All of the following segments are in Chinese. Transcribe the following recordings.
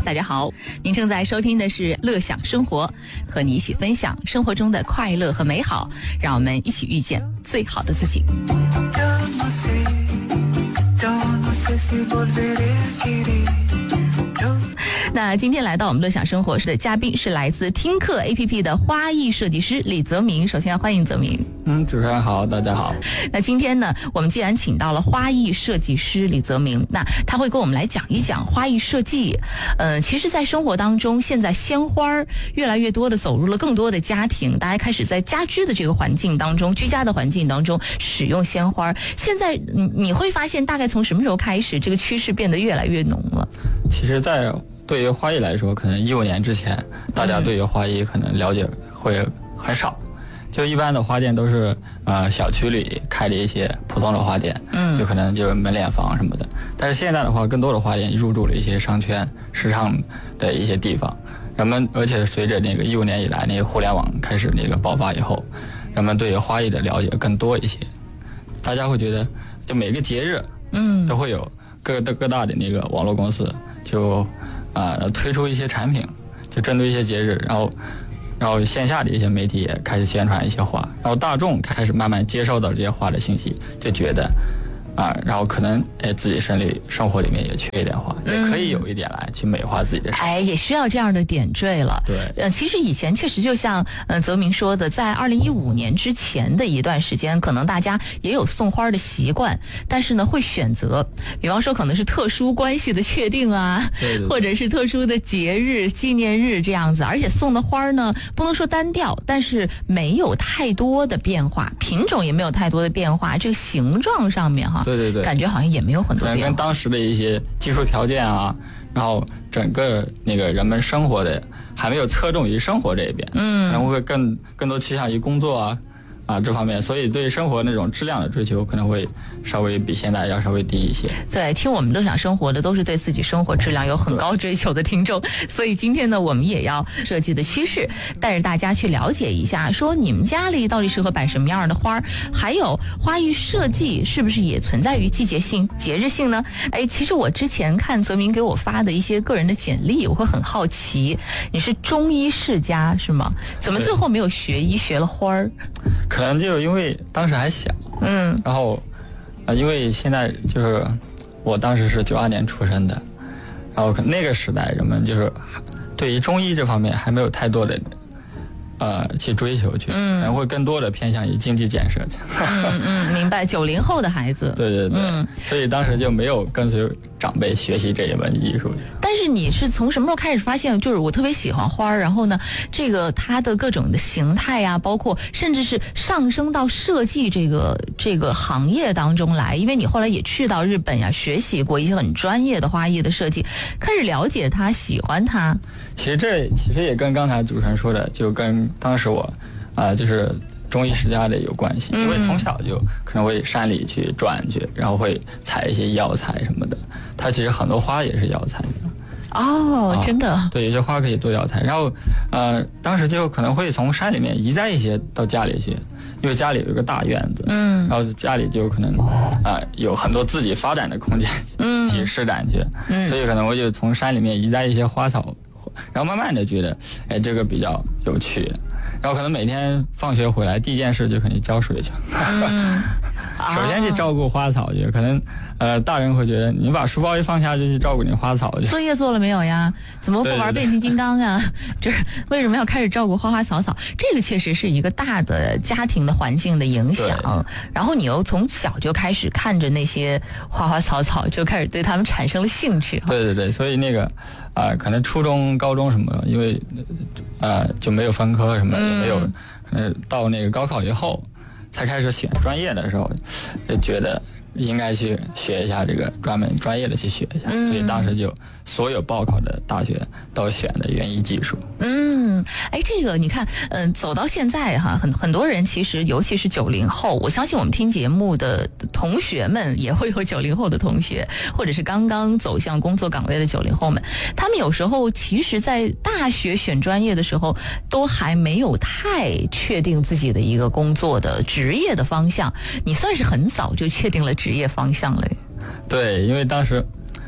大家好，您正在收听的是乐享生活，和你一起分享生活中的快乐和美好，让我们一起遇见最好的自己。那今天来到我们乐享生活的嘉宾是来自听课 APP 的花艺设计师李泽明。首先要欢迎泽明。 主持人好，大家好。 那今天呢，我们既然请到了花艺设计师李泽明，那他会跟我们来讲一讲花艺设计。其实在生活当中，现在鲜花越来越多的走入了更多的家庭，大家开始在家居的这个环境当中，居家的环境当中使用鲜花。现在你会发现，大概从什么时候开始，这个趋势变得越来越浓了？ 其实对于花艺来说，可能15年之前，大家对于花艺可能了解会很少。就一般的花店都是小区里开的一些普通的花店，就可能就是门脸房什么的。但是现在的话，更多的花店入驻了一些商圈、时尚的一些地方。而且随着那个15年以来，那个互联网开始那个爆发以后，人们对于花艺的了解更多一些。大家会觉得，就每个节日，都会有各大的那个网络公司就推出一些产品，就针对一些节日，然后线下的一些媒体也开始宣传一些花，然后大众开始慢慢接受到这些花的信息，就觉得然后可能自己生活里面也缺一点花，也可以有一点来去美化自己的生活。 也需要这样的点缀了。 对， 其实以前确实就像泽明说的，在2015年之前的一段时间，可能大家也有送花的习惯，但是呢，会选择，比方说可能是特殊关系的确定啊， 对， 或者是特殊的节日、纪念日这样子，而且送的花呢，不能说单调，但是没有太多的变化，品种也没有太多的变化，这个形状上面对， 感觉好像也没有很多变化。 跟当时的一些技术条件然后整个那个人们生活的还没有侧重于生活这一边，然后会更多趋向于工作这方面，所以对生活那种质量的追求可能会稍微比现在要稍微低一些。 对，听我们乐享生活的都是对自己生活质量有很高追求的听众，所以今天呢，我们也要设计的趋势带着大家去了解一下，说你们家里到底适合摆什么样的花，还有花艺设计是不是也存在于季节性、节日性呢？其实我之前看泽明给我发的一些个人的简历，我会很好奇，你是中医世家是吗？怎么最后没有学医，学了花儿？ 可能就因为当时还小，然后因为现在就是我当时是92年出生的，然后那个时代人们就是对于中医这方面还没有太多的去追求去，然后会更多的偏向于经济建设去。 明白，90后的孩子。 对，所以当时就没有跟随长辈学习这一门艺术。 但是你是从什么时候开始发现，就是我特别喜欢花，然后呢，这个它的各种的形态啊，包括甚至是上升到设计这个行业当中来，因为你后来也去到日本呀，学习过一些很专业的花艺的设计，开始了解它，喜欢它。 其实也跟刚才主持人说的，就跟当时我就是中医世家的有关系，因为从小就可能会山里去转去，然后会采一些药材什么的。它其实很多花也是药材的。 真的。 对，有些花可以做药材。然后当时就可能会从山里面移栽一些到家里去，因为家里有一个大院子，然后家里就可能有很多自己发展的空间去施展去，所以可能我就从山里面移栽一些花草，然后慢慢的觉得这个比较有趣。然后可能每天放学回来第一件事就肯定浇水去，首先去照顾花草去。可能大人会觉得你把书包一放下就去照顾你花草去， 作业做了没有呀？怎么不玩变形金刚呀？就是为什么要开始照顾花花草草？这个确实是一个大的家庭的环境的影响，然后你又从小就开始看着那些花花草草，就开始对他们产生了兴趣。 对，所以那个可能初中、高中什么，因为就没有分科什么，也没有到那个高考以后才开始选专业的时候，就觉得应该去学一下这个专业的去学一下，所以当时就所有报考的大学都选的园艺技术。 这个你看，走到现在很多人其实尤其是90后，我相信我们听节目的同学们也会有90后的同学，或者是刚刚走向工作岗位的90后们，他们有时候其实在大学选专业的时候都还没有太确定自己的一个工作的职业的方向，你算是很早就确定了职业方向了。 对，因为当时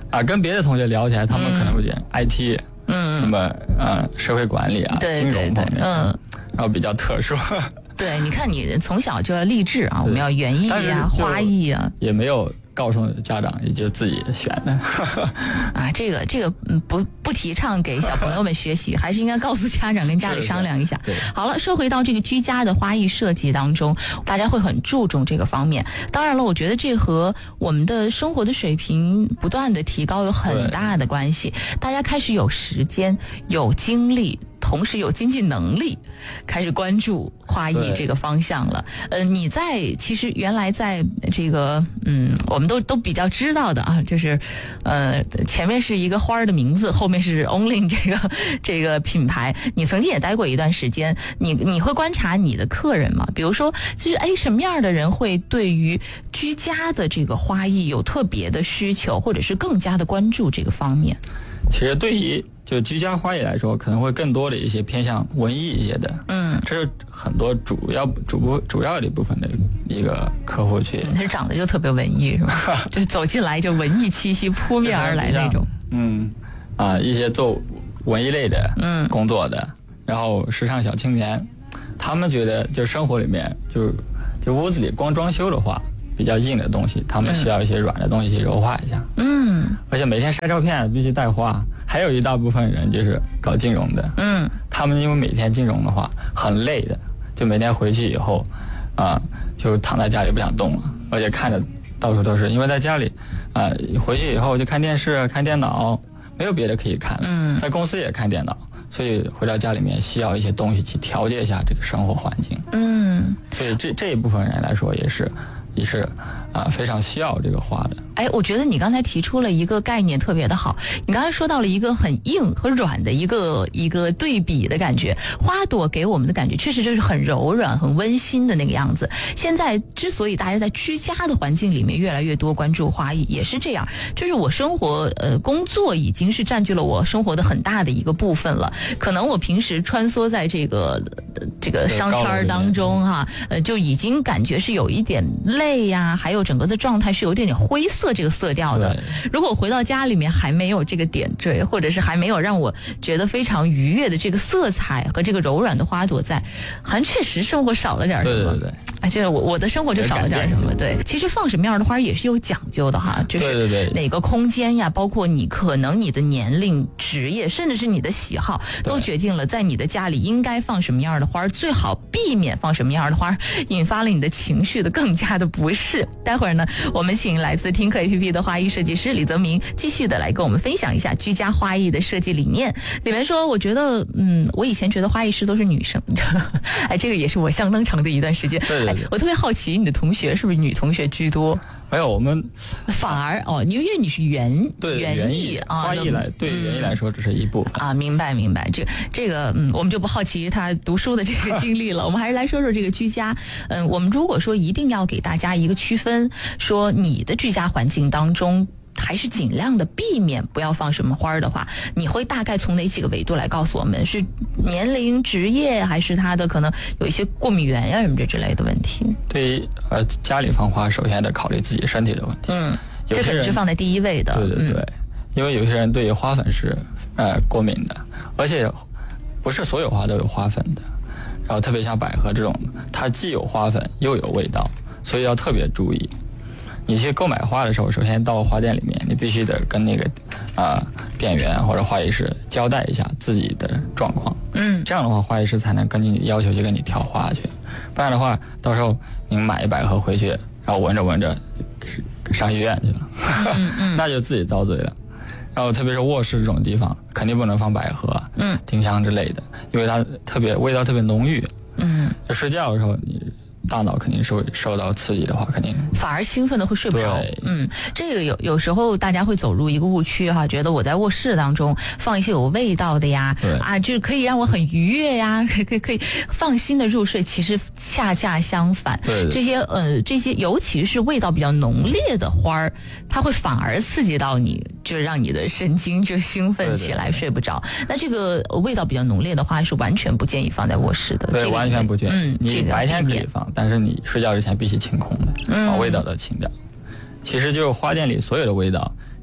跟别的同学聊起来，他们可能会觉得 IT，什么社会管理啊，金融方面，然后比较特殊。 对，你看你从小就要励志啊，我们要园艺啊，花艺啊， 也没有告诉家长，也就自己选的。 这个不提倡给小朋友们学习，还是应该告诉家长跟家里商量一下。好了，说回到这个居家的花艺设计当中，大家会很注重这个方面。当然了，我觉得这和我们的生活的水平不断的提高有很大的关系。大家开始有时间、有精力，同时有经济能力，开始关注花艺这个方向了。你其实原来在这个我们都比较知道的啊，就是前面是一个花的名字，后面是 Only 这个品牌。你曾经也待过一段时间，你会观察你的客人吗？比如说，就是什么样的人会对于居家的这个花艺有特别的需求，或者是更加的关注这个方面？ 其实对于就居家花艺来说，可能会更多的一些偏向文艺一些的，这是很多主要的一部分的一个客户群。 他长得就特别文艺是吧？就是走进来就文艺气息扑面而来那种。 一些做文艺类的工作的，然后时尚小青年，他们觉得就生活里面就屋子里光装修的话，比较硬的东西，他们需要一些软的东西去柔化一下。而且每天晒照片必须带花。还有一大部分人就是搞金融的，他们因为每天金融的话很累的，就每天回去以后就躺在家里不想动了，而且看着到处都是，因为在家里回去以后就看电视看电脑，没有别的可以看了，在公司也看电脑，所以回到家里面需要一些东西去调节一下这个生活环境。所以这一部分人来说也是非常需要这个花的。 我觉得你刚才提出了一个概念特别的好，你刚才说到了一个很硬和软的一个对比的感觉。花朵给我们的感觉确实就是很柔软很温馨的那个样子。现在之所以大家在居家的环境里面越来越多关注花艺，也是这样，就是我生活工作已经是占据了我生活的很大的一个部分了。可能我平时穿梭在这个商圈当中就已经感觉是有一点累呀，还有整个的状态是有一点点灰色这个色调的。如果回到家里面还没有这个点缀，或者是还没有让我觉得非常愉悦的这个色彩和这个柔软的花朵在，好像确实生活少了点什么。 对， 这我的生活就少了点什么。对，其实放什么样的花也是有讲究的就是哪个空间呀，包括你可能你的年龄、职业，甚至是你的喜好，都决定了在你的家里应该放什么样的花，最好避免放什么样的花，引发了你的情绪的更加的不适。待会儿呢，我们请来自听课 APP 的花艺设计师李泽明继续的来跟我们分享一下居家花艺的设计理念。里面说，我觉得我以前觉得花艺师都是女生这个也是我相当长的一段时间。我特别好奇，你的同学是不是女同学居多？ 没有，我们反而因为你是园艺花艺对园艺来说只是一部分明白。这个我们就不好奇他读书的这个经历了。我们还是来说说这个居家。我们如果说一定要给大家一个区分，说你的居家环境当中还是尽量的避免不要放什么花的话，你会大概从哪几个维度来告诉我们？是年龄、职业，还是他的可能有一些过敏源呀什么这之类的问题？ 对于家里放花，首先得考虑自己身体的问题。 这肯定是放在第一位的。 对，因为有些人对于花粉是过敏的，而且不是所有花都有花粉的。然后特别像百合这种，它既有花粉又有味道，所以要特别注意。你去购买花的时候，首先到花店里面，你必须得跟那个店员或者花艺师交代一下自己的状况。这样的话花艺师才能根据你的要求去给你挑花去。不然的话，到时候你买一百盒回去，然后闻着闻着上医院去了，那就自己遭罪了。然后特别是卧室这种地方，肯定不能放百合、丁香之类的，因为它味道特别浓郁。就睡觉的时候你大脑肯定受到刺激的话，肯定反而兴奋的会睡不着。这个有时候大家会走入一个误区觉得我在卧室当中放一些有味道的呀，就是可以让我很愉悦呀，可以放心的入睡。其实恰恰相反，这些尤其是味道比较浓烈的花儿，它会反而刺激到你，就让你的神经就兴奋起来，睡不着。那这个味道比较浓烈的花是完全不建议放在卧室的。 对，完全不建议。你白天可以放，但是你睡觉之前必须清空的，把味道都清掉。其实就是花店里所有的味道，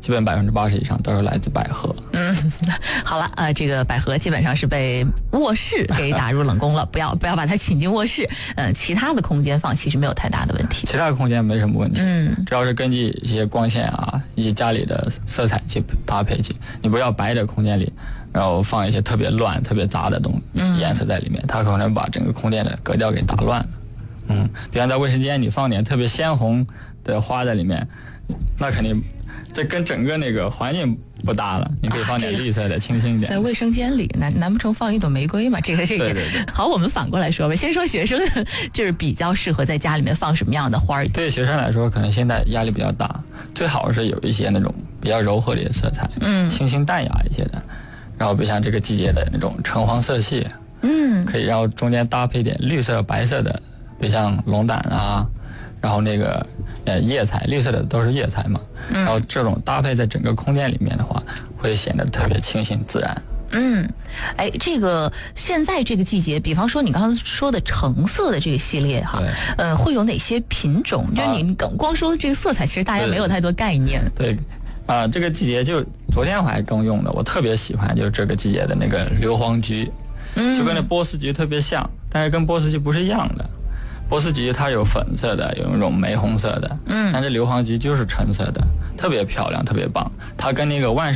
基本80%以上都是来自百合。 好了，这个百合基本上是被卧室给打入冷宫了，不要把它请进卧室。其他的空间放其实没有太大的问题。 其他的空间没什么问题，主要是根据一些光线啊，以及家里的色彩去搭配去。你不要白的空间里，然后放一些特别乱、特别杂的颜色在里面，它可能把整个空间的格调给打乱了。比方在卫生间你放点特别鲜红的花在里面，那肯定这跟整个那个环境不搭了。你可以放点绿色的，清新一点。 在卫生间里，难不成放一朵玫瑰吗？这个。 对。 好，我们反过来说吧。先说学生，就是比较适合在家里面放什么样的花儿？ 对学生来说，可能现在压力比较大，最好是有一些那种比较柔和的色彩，清新淡雅一些的。然后比如像这个季节的那种橙黄色系，可以然后中间搭配点绿色、白色的，比如像龙胆啊。然后那个叶菜，绿色的都是叶菜嘛，然后这种搭配在整个空间里面的话，会显得特别清新自然。 这个现在这个季节，比方说你刚刚说的橙色的这个系列哈，会有哪些品种？就是你光说这个色彩，其实大家没有太多概念。 对，这个季节就昨天我还刚用的，我特别喜欢就是这个季节的那个硫磺橘，就跟那波斯菊特别像，但是跟波斯菊不是一样的。波斯菊它有粉色的，有那种玫红色的，但是硫磺菊就是橙色的，特别漂亮，特别棒。它跟那个万